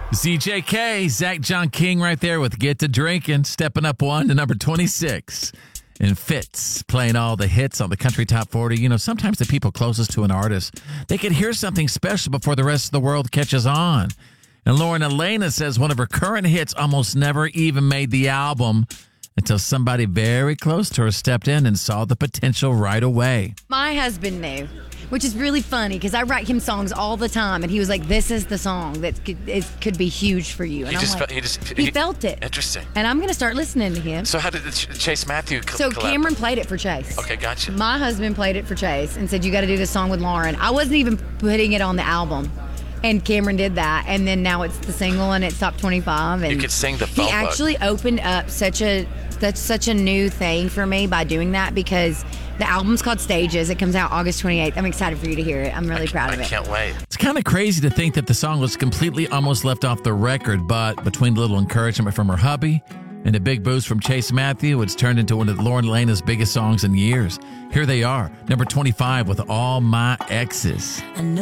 ZJK, Zach John King right there with Get to Drinking, stepping up one to number 26. And Fitz playing all the hits on the Country Top 40. You know, sometimes the people closest to an artist, they can hear something special before the rest of the world catches on. And Lauren Elena says one of her current hits almost never even made the album until somebody very close to her stepped in and saw the potential right away. My husband knew, which is really funny because I write him songs all the time, and he was like, "This is the song that could be huge for you." And he felt it. Interesting. And I'm going to start listening to him. So how did Chase Matthew So collab? Cameron played it for Chase. Okay, gotcha. My husband played it for Chase and said, "You got to do this song with Lauren." I wasn't even putting it on the album. And Cameron did that, and then now it's the single, and it's top 25. And you could sing the phone He actually opened up that's such a new thing for me by doing that, because the album's called Stages. It comes out August 28th. I'm excited for you to hear it. I'm really proud of it. I can't wait. It's kind of crazy to think that the song was completely almost left off the record, but between a little encouragement from her hubby and a big boost from Chase Matthew, it's turned into one of Lauren Elena's biggest songs in years. Here they are, number 25 with All My Exes.